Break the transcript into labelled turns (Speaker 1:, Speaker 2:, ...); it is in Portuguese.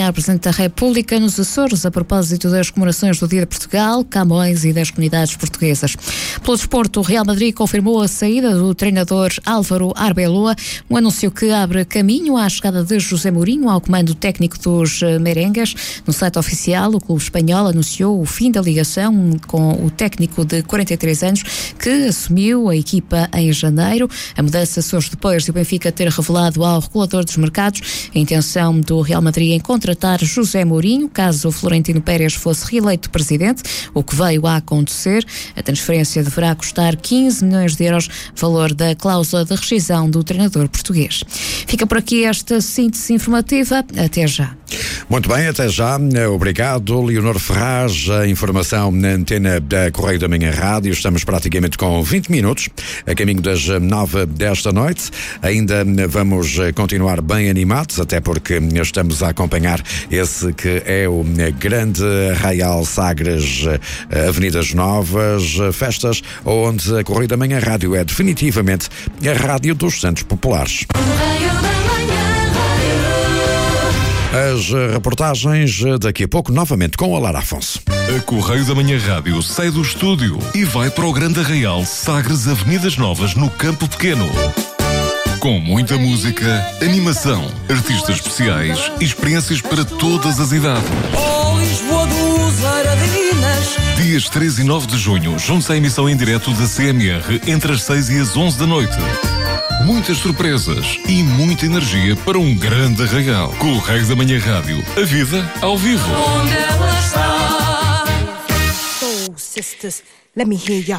Speaker 1: acompanhar o Presidente da República nos Açores a propósito das comemorações do Dia de Portugal, Camões e das comunidades portuguesas. Pelo desporto, o Real Madrid confirmou a saída do treinador Álvaro Arbeloa, um anúncio que abre caminho à chegada de José Mourinho ao comando técnico dos merengues. No site oficial, o clube espanhol anunciou o fim da ligação com o técnico de 43 anos que assumiu a equipa em janeiro. A mudança surge depois de o Benfica ter revelado ao regulador dos mercados a intenção do Real Madrid em contratar José Mourinho, caso o Florentino Pérez fosse reeleito presidente, o que veio a acontecer. A transferência deverá custar 15 milhões de euros, valor da cláusula de rescisão do treinador português. Fica por aqui esta síntese informativa. Até já.
Speaker 2: Muito bem, até já. Obrigado, Leonor Ferraz. A informação na antena da Correio da Manhã Rádio. Estamos praticamente com 20 minutos a caminho das 9 desta noite. Ainda vamos continuar bem animados, até porque estamos a acompanhar esse que é o grande Arraial Sagres, Avenidas Novas, festas onde a Correio da Manhã Rádio é definitivamente a rádio dos Santos Populares. As reportagens daqui a pouco, novamente com a Lara Afonso.
Speaker 3: A Correio da Manhã Rádio sai do estúdio e vai para o Grande Arraial Sagres Avenidas Novas, no Campo Pequeno. Com muita música, animação, artistas especiais e experiências para todas as idades. Dias 3 e 9 de junho, junte-se à emissão em direto da CMR entre as 6 e as 11 da noite. Muitas surpresas e muita energia para um grande arraial. Correio da Manhã Rádio. A vida ao vivo.
Speaker 4: So, sisters, let me hear ya.